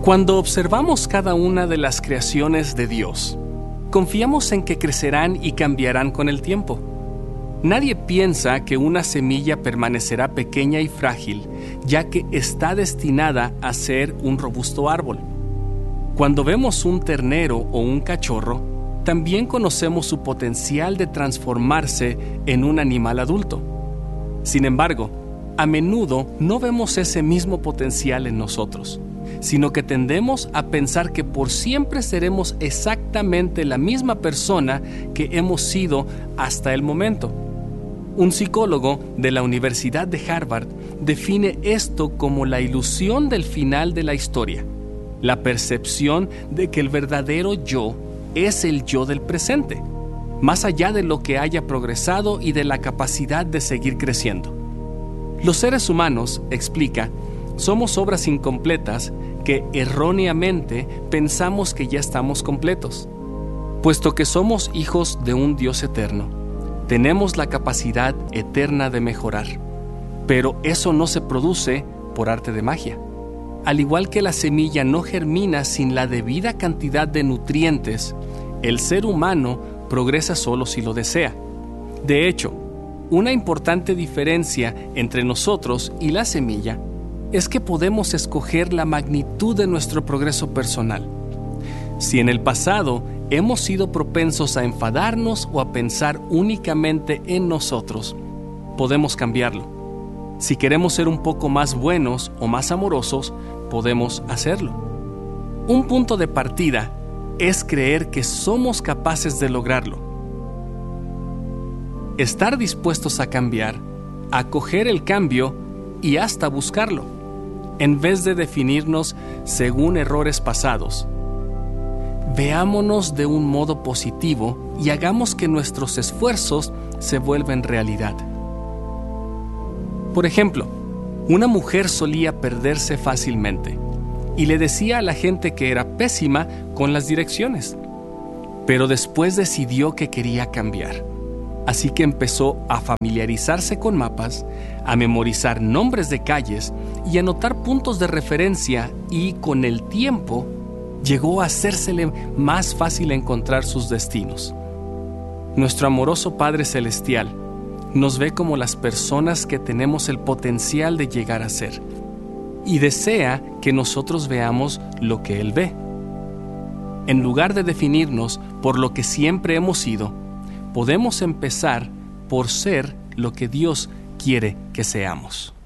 Cuando observamos cada una de las creaciones de Dios, confiamos en que crecerán y cambiarán con el tiempo. Nadie piensa que una semilla permanecerá pequeña y frágil, ya que está destinada a ser un robusto árbol. Cuando vemos un ternero o un cachorro, también conocemos su potencial de transformarse en un animal adulto. Sin embargo, a menudo no vemos ese mismo potencial en nosotros, sino que tendemos a pensar que por siempre seremos exactamente la misma persona que hemos sido hasta el momento. Un psicólogo de la Universidad de Harvard define esto como la ilusión del final de la historia, la percepción de que el verdadero yo es el yo del presente, más allá de lo que haya progresado y de la capacidad de seguir creciendo. Los seres humanos, explica, somos obras incompletas que erróneamente pensamos que ya estamos completos. Puesto que somos hijos de un Dios eterno, tenemos la capacidad eterna de mejorar, pero eso no se produce por arte de magia. Al igual que la semilla no germina sin la debida cantidad de nutrientes, el ser humano progresa solo si lo desea. De hecho, una importante diferencia entre nosotros y la semilla es que podemos escoger la magnitud de nuestro progreso personal. Si en el pasado hemos sido propensos a enfadarnos o a pensar únicamente en nosotros, podemos cambiarlo. Si queremos ser un poco más buenos o más amorosos, podemos hacerlo. Un punto de partida es creer que somos capaces de lograrlo. Estar dispuestos a cambiar, a acoger el cambio y hasta buscarlo, en vez de definirnos según errores pasados. Veámonos de un modo positivo y hagamos que nuestros esfuerzos se vuelvan realidad. Por ejemplo, una mujer solía perderse fácilmente y le decía a la gente que era pésima con las direcciones, pero después decidió que quería cambiar. Así que empezó a familiarizarse con mapas, a memorizar nombres de calles y a anotar puntos de referencia, y con el tiempo llegó a hacérsele más fácil encontrar sus destinos. Nuestro amoroso Padre Celestial nos ve como las personas que tenemos el potencial de llegar a ser y desea que nosotros veamos lo que Él ve. En lugar de definirnos por lo que siempre hemos sido, podemos empezar por ser lo que Dios quiere que seamos.